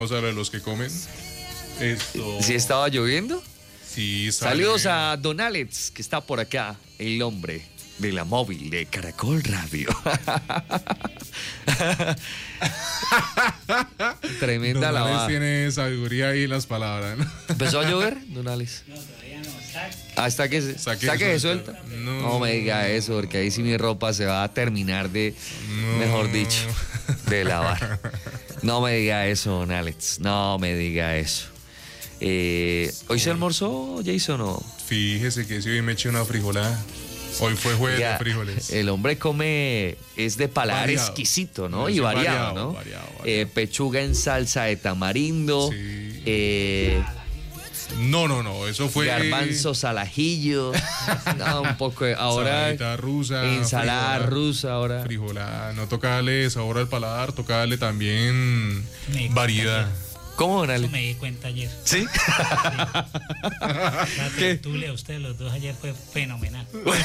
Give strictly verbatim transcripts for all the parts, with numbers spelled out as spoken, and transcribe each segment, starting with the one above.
Vamos a hablar de los que comen. Esto... ¿Sí estaba lloviendo? Sí, estaba Saludos lloviendo. a Don Alex, que está por acá, el hombre de la móvil de Caracol Radio. Tremenda Don Alex lavada. tiene sabiduría ahí en las palabras, ¿no? ¿Empezó a llover, Don Alex? No, todavía no. Está... Hasta que se, Saque hasta que se suelta. suelta. No. No me diga eso, porque ahí sí mi ropa se va a terminar de, No. mejor dicho, de lavar. No me diga eso, Don Alex. No me diga eso. Eh, ¿Hoy se almorzó, Jason, o...? Fíjese que si hoy me eché una frijolada. Hoy fue jueves Ya, de frijoles. el hombre come, es de paladar Variado. exquisito, ¿no? Sí, Y variado, variado, ¿no? variado, variado. Eh, pechuga en salsa de tamarindo, Sí. eh, No, no, no, eso fue... garbanzos al ajillo, no, un poco de, ahora Saladita rusa. ensalada frijolada, rusa, ahora. Frijolada. No toca darle sabor al paladar, toca darle también Me- variedad. ¿Cómo, Don Eso Alex? me di cuenta ayer. ¿Sí? La ¿Qué? tertulia de ustedes los dos ayer fue fenomenal.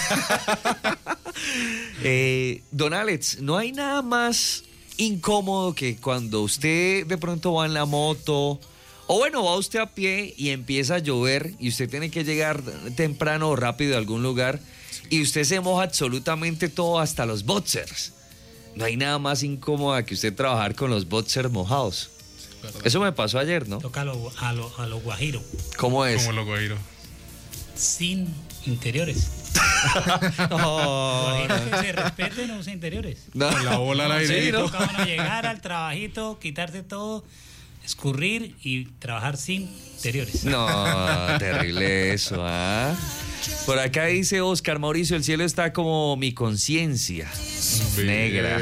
Eh, Don Alex, no hay nada más incómodo que cuando usted de pronto va en la moto, o bueno, va usted a pie y empieza a llover y usted tiene que llegar temprano o rápido a algún lugar y usted se moja absolutamente todo, hasta los boxers. No hay nada más incómodo que usted trabajar con los boxers mojados. Eso me pasó ayer, ¿no? Toca a los a lo, a lo guajiros. ¿Cómo es? Como los guajiros. Sin interiores. No, Guajiros no. que se respeten los interiores. No. Con la bola al aire. Sí, ¿no? Toca uno llegar al trabajito, quitarse todo, escurrir y trabajar sin interiores. No, terrible eso, ¿ah? Por acá dice Oscar Mauricio, el cielo está como mi conciencia negra.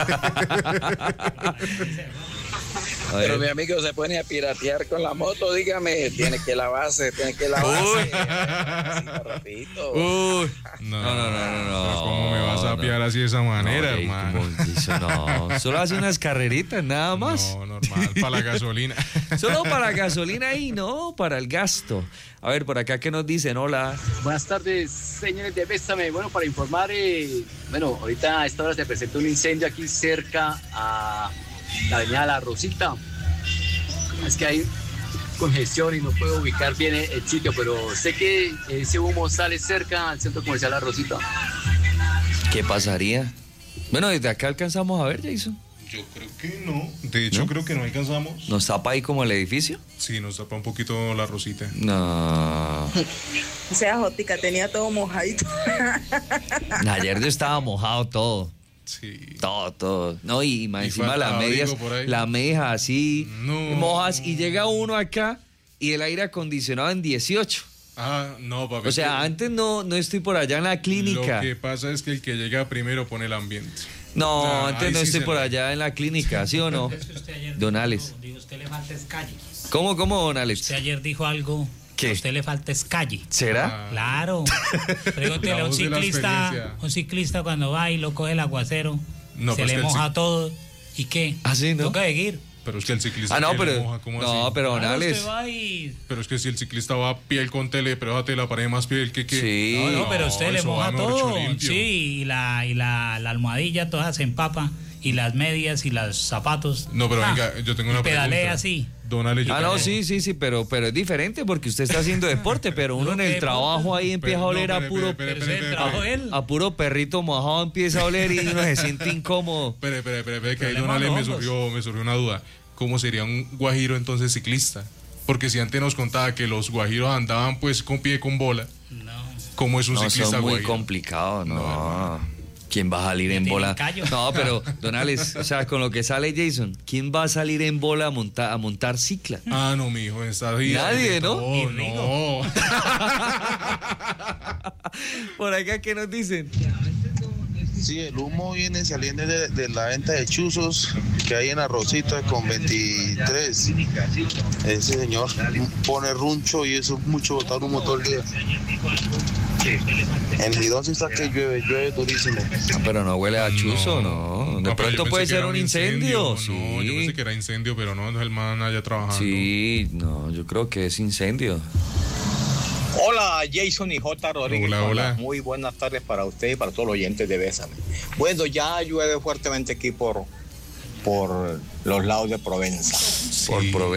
A Pero mi ver. amigo se pone a piratear con la moto, dígame, tiene que lavarse, tiene que lavarse. Así, rapidito. Uy. No, No, no, no, no, no. ¿Cómo me vas a No. piar así de esa manera, No, hermano? como dice, no, solo hace unas carreritas, nada más. No, normal, para la gasolina. Solo para gasolina y no para el gasto. A ver, por acá, ¿qué nos dicen? Hola. Buenas tardes, señores de Bésame. Bueno, para informar, eh, bueno, ahorita a esta hora se presentó un incendio aquí cerca a la avenida La Rosita. Es que hay congestión y no puedo ubicar bien el, el sitio, pero sé que ese humo sale cerca al centro comercial La Rosita. ¿Qué pasaría? Bueno, desde acá alcanzamos a ver, Jason. Yo creo que no. De hecho, ¿No? creo que no alcanzamos. ¿Nos tapa ahí como el edificio? Sí, nos tapa un poquito la rosita. No. O sea, Jotica tenía todo mojadito. Ayer yo estaba mojado todo. Sí. Todo, todo. No, y más Y encima falta las medias, abrigo por ahí. las medias así, No. mojas, y llega uno acá y el aire acondicionado en dieciocho. Ah, no, papi. O sea, que- antes no, no estoy por allá en la clínica. Lo que pasa es que el que llega primero pone el ambiente. No, Ah, antes ahí no sí estoy se por la- allá en la clínica, ¿sí o no? Es que usted ayer Don dijo- Alex. dijo, usted le falta es calle. ¿Cómo, cómo, don Alex? Usted ayer dijo algo. ¿Qué? A usted le falta es calle. ¿Será? Ah. Claro. Pregúntele La a un voz de la ciclista, experiencia. un ciclista cuando va y lo coge el aguacero, No, se pues le que el moja cic- todo. ¿Y qué? ¿Ah, sí, no? Toca seguir. Pero es que el ciclista Ah, no, que le pero. moja, ¿cómo No, así? pero don Claro, Alex. usted va y... Pero es que si el ciclista va piel con tele, pero déjate la pared más piel que que. Sí. No, no, pero usted le eso moja va, mejor todo. dicho, limpio. Sí, y la, y la, la almohadilla toda se empapa. Y las medias y los zapatos. No, pero Ah, venga, yo tengo una y pedalea pregunta. así. Don Alex, yo Ah, tengo- no, sí, sí, sí, pero, pero es diferente porque usted está haciendo deporte, pero uno en No, el ¿qué trabajo deporte? ahí empieza Pero, a no, oler a espere, puro, espere, Pero ese es el espere, trabajo de espere. él. a puro perrito mojado, empieza a oler y uno se siente incómodo. Espere, espere, espere, espere, que ahí don Problema Ale de me hongos. surgió, me surgió una duda. ¿Cómo sería un guajiro entonces ciclista? Porque si antes nos contaba que los guajiros andaban pues con pie con bola, No. ¿cómo es un No, ciclista son muy guajiro? complicados, no. No, ¿Quién va a salir en tienen bola? callo. No, pero, don Alex, o sea, con lo que sale Jason, ¿quién va a salir en bola a montar, a montar cicla? Ah, no, mi hijo, está bien. Nadie, ¿no? Ni No, Rigo. no. Por acá, ¿qué nos dicen? Sí, el humo viene saliendo de, de la venta de chuzos que hay en la Rosita con veintitrés. Ese señor pone runcho y eso es mucho botar humo todo el día. En Girón sí está que llueve, llueve durísimo. Ah, pero no huele a chuzo, no. De Ah, pero yo pronto pensé puede que ser era un incendio. No, yo pensé Sí. que era incendio, pero no, no es el man allá trabajando. Sí, no, yo creo que es incendio. Hola, Jason y J. Rodríguez. Hola, hola. Muy buenas tardes para usted y para todos los oyentes de Bésame. Bueno, ya llueve fuertemente aquí por, por los lados de Provenza. por Sí. proveer.